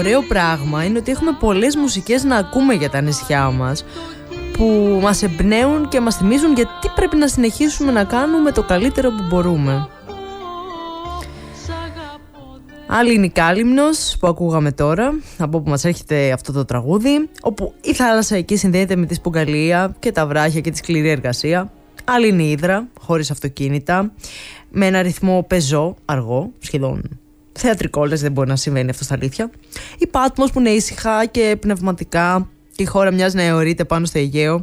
ωραίο πράγμα είναι ότι έχουμε πολλές μουσικές να ακούμε για τα νησιά μας, που μας εμπνέουν και μας θυμίζουν γιατί πρέπει να συνεχίσουμε να κάνουμε το καλύτερο που μπορούμε. Άλλη είναι η Κάλυμνος που ακούγαμε τώρα, από όπου μας έρχεται αυτό το τραγούδι, όπου η θάλασσα εκεί συνδέεται με τη σπογκαλία και τα βράχια και τη σκληρή εργασία. Άλλη είναι η Ύδρα, χωρίς αυτοκίνητα, με ένα ρυθμό πεζό, αργό, σχεδόν θεατρικό, λες δεν μπορεί να συμβαίνει αυτό στα αλήθεια. Η Πάτμος που είναι ήσυχα και πνευματικά και η χώρα μοιάζει να αιωρείται πάνω στο Αιγαίο.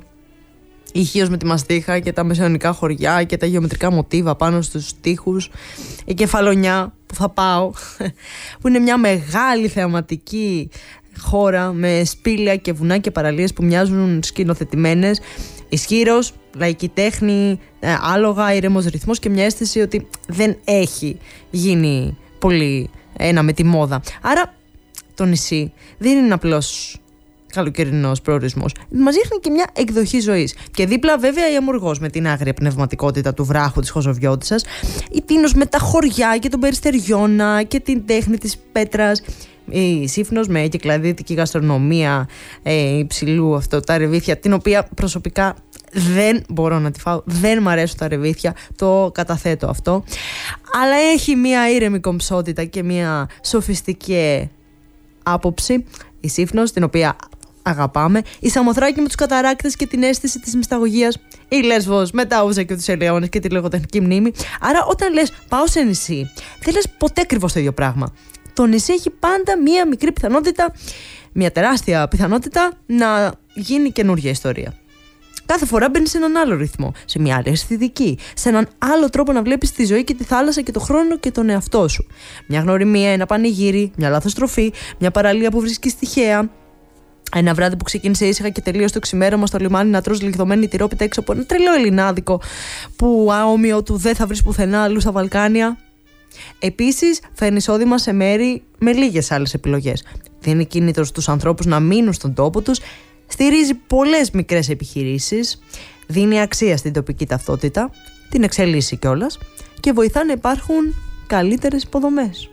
Η Χίος με τη μαστίχα και τα μεσαιωνικά χωριά και τα γεωμετρικά μοτίβα πάνω στους τοίχους. Η Κεφαλονιά που θα πάω, που είναι μια μεγάλη θεαματική χώρα με σπήλαια και βουνά και παραλίες που μοιάζουν σκηνοθετημένες. Η Σκύρος, λαϊκή τέχνη, άλογα, ήρεμος ρυθμός και μια αίσθηση ότι δεν έχει γίνει πολύ ένα με τη μόδα. Άρα το νησί δεν είναι απλώς καλοκαιρινός προορισμός. Μας δείχνει και μια εκδοχή ζωής. Και δίπλα βέβαια η Αμοργός με την άγρια πνευματικότητα του βράχου της Χωζοβιώτισσας, η Τίνος με τα χωριά και τον Περιστεριώνα και την τέχνη της πέτρας, η Σύφνος με κυκλαδίτικη γαστρονομία υψηλού αυτό, τα ρεβίθια, την οποία προσωπικά δεν μπορώ να τη φάω, δεν μ' αρέσουν τα ρεβίθια, το καταθέτω αυτό, αλλά έχει μια ήρεμη κομψότητα και μια σοφιστική άποψη. Η Σύφνος, την οποία αγαπάμε, η Σαμοθράκη με τους καταράκτες και την αίσθηση της μυσταγωγίας, η Λέσβος με τα ούζα και τους ελαιώνες και τη λογοτεχνική μνήμη. Άρα όταν λες πάω σε νησί, δεν λες ποτέ ακριβώς το ίδιο πράγμα. Το νησί έχει πάντα μία μικρή πιθανότητα, μία τεράστια πιθανότητα να γίνει καινούργια ιστορία. Κάθε φορά μπαίνεις σε έναν άλλο ρυθμό, σε μια άλλη αισθητική, σε έναν άλλο τρόπο να βλέπεις τη ζωή και τη θάλασσα και τον χρόνο και τον εαυτό σου. Μια γνωριμία, ένα πανηγύρι, μια λάθος στροφή, μια παραλία που βρίσκεις τυχαία. Ένα βράδυ που ξεκίνησε ήσυχα και τελείωσε το ξημέρωμα στο λιμάνι να τρως λιγδωμένη τυρόπιτα έξω από ένα τρελό ελληνάδικο που άομοιο του δεν θα βρεις πουθενά αλλού στα Βαλκάνια. Επίσης, φέρνει εισόδημα σε μέρη με λίγες άλλες επιλογές. Δίνει κίνητρο στους ανθρώπους να μείνουν στον τόπο τους, στηρίζει πολλές μικρές επιχειρήσεις, δίνει αξία στην τοπική ταυτότητα, την εξελίσσει κιόλας και βοηθά να υπάρχουν καλύτερες υποδομές.